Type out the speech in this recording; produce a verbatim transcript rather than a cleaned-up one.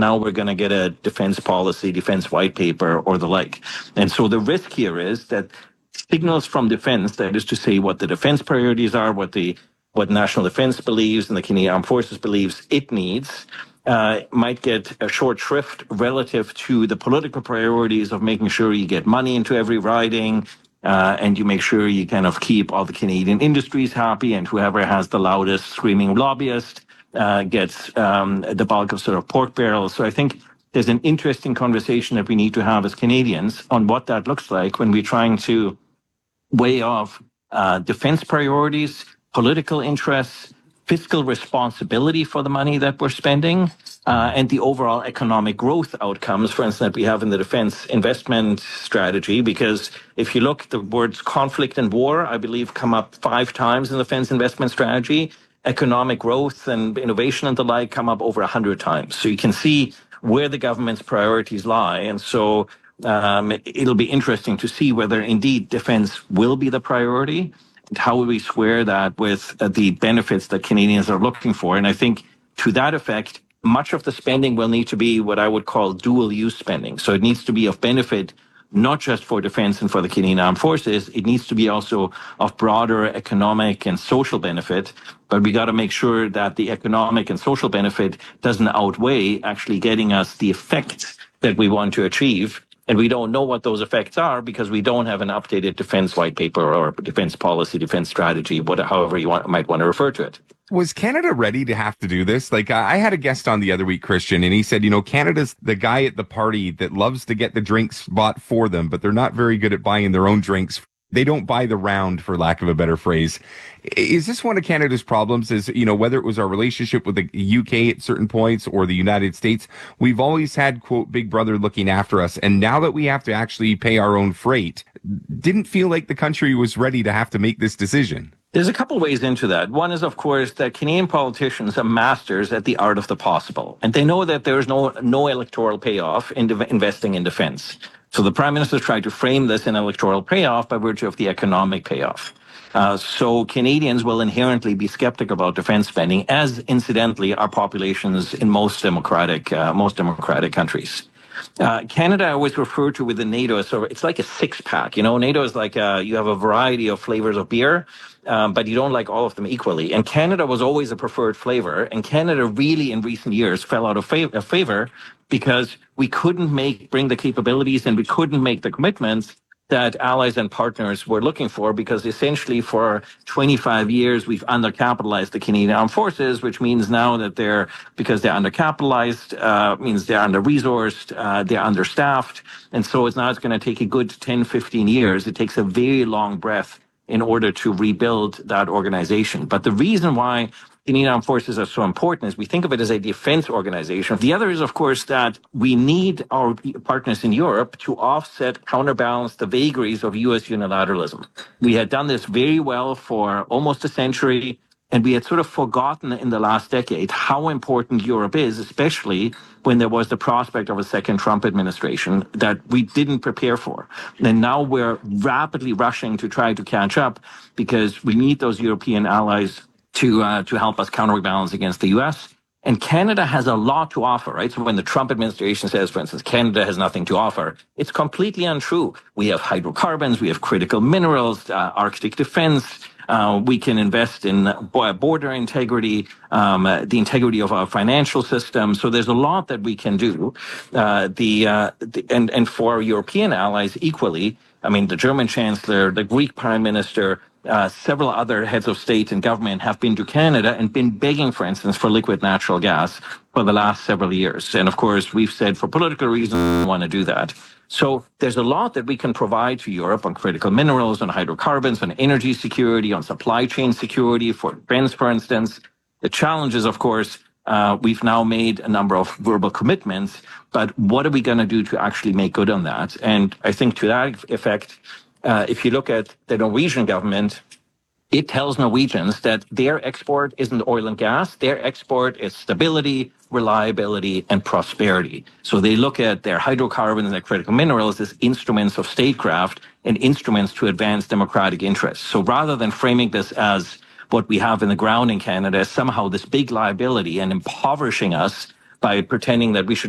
now we're going to get a defense policy, defense white paper, or the like. And so the risk here is that signals from defense, that is to say what the defense priorities are, what the what national defense believes and the Canadian Armed Forces believes it needs, uh, might get a short shrift relative to the political priorities of making sure you get money into every riding, uh, and you make sure you kind of keep all the Canadian industries happy, and whoever has the loudest screaming lobbyist uh, gets um, the bulk of sort of pork barrels. So I think there's an interesting conversation that we need to have as Canadians on what that looks like when we're trying to weigh off uh, defense priorities, political interests, fiscal responsibility for the money that we're spending, uh, and the overall economic growth outcomes, for instance, that we have in the defense investment strategy. Because if you look, the words conflict and war, I believe, come up five times in the defense investment strategy. Economic growth and innovation and the like come up over one hundred times. So you can see where the government's priorities lie. And so um, it'll be interesting to see whether indeed defense will be the priority. How will we square that with uh, the benefits that Canadians are looking for? And I think to that effect, much of the spending will need to be what I would call dual use spending. So it needs to be of benefit, not just for defense and for the Canadian Armed Forces, it needs to be also of broader economic and social benefit. But we got to make sure that the economic and social benefit doesn't outweigh actually getting us the effects that we want to achieve. And we don't know what those effects are because we don't have an updated defense white paper or defense policy, defense strategy, whatever, however you want, might want to refer to it. Was Canada ready to have to do this? Like, I had a guest on the other week, Christian, and he said, you know, Canada's the guy at the party that loves to get the drinks bought for them, but they're not very good at buying their own drinks. They don't buy the round, for lack of a better phrase. Is this one of Canada's problems? Is, you know, whether it was our relationship with the U K at certain points or the United States, we've always had, quote, Big Brother looking after us. And now that we have to actually pay our own freight, didn't feel like the country was ready to have to make this decision. There's a couple ways into that. One is, of course, that Canadian politicians are masters at the art of the possible. And they know that there's no no electoral payoff in de- investing in defense. So the Prime Minister tried to frame this in electoral payoff by virtue of the economic payoff. Uh, so Canadians will inherently be skeptical about defense spending, as incidentally are populations in most democratic uh, most democratic countries. Uh, Canada, I always refer to within NATO, so it's like a six-pack. You know, NATO is like a, you have a variety of flavors of beer, um, but you don't like all of them equally. And Canada was always a preferred flavor, and Canada really in recent years fell out of fav- of favor because we couldn't make bring the capabilities and we couldn't make the commitments that allies and partners were looking for, because essentially for twenty-five years, we've undercapitalized the Canadian Armed Forces, which means now that they're, because they're undercapitalized, uh, means they're under-resourced, uh, they're understaffed. And so it's now it's going to take a good ten, fifteen years. It takes a very long breath in order to rebuild that organization. But the reason why Canadian Armed Forces are so important is we think of it as a defense organization. The other is, of course, that we need our partners in Europe to offset, counterbalance the vagaries of U S unilateralism. We had done this very well for almost a century, and we had sort of forgotten in the last decade how important Europe is, especially when there was the prospect of a second Trump administration that we didn't prepare for. And now we're rapidly rushing to try to catch up because we need those European allies to uh, to help us counterbalance against the U S. And Canada has a lot to offer, right? So when the Trump administration says, for instance, Canada has nothing to offer, it's completely untrue. We have hydrocarbons, we have critical minerals, uh, Arctic defense, uh, we can invest in border integrity, um, uh, the integrity of our financial system. So there's a lot that we can do. Uh, the, uh, the and, and for our European allies equally, I mean, the German Chancellor, the Greek Prime Minister, Uh, several other heads of state and government have been to Canada and been begging, for instance, for liquid natural gas for the last several years. And of course, we've said for political reasons, we want to do that. So there's a lot that we can provide to Europe on critical minerals, on hydrocarbons, on energy security, on supply chain security, for defense, for instance. The challenge is, of course, uh, we've now made a number of verbal commitments, but what are we going to do to actually make good on that? And I think to that effect, Uh, if you look at the Norwegian government, it tells Norwegians that their export isn't oil and gas. Their export is stability, reliability, and prosperity. So they look at their hydrocarbons and their critical minerals as instruments of statecraft and instruments to advance democratic interests. So rather than framing this as what we have in the ground in Canada as somehow this big liability and impoverishing us by pretending that we should